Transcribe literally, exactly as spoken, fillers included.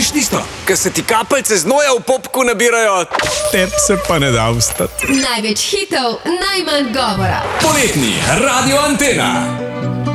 Veš tisto, Ker se ti kapljice znoja v popku nabirajo. tep se pa ne da vstati. Največ hitov, najmanj govora. Poletni Radio Antena.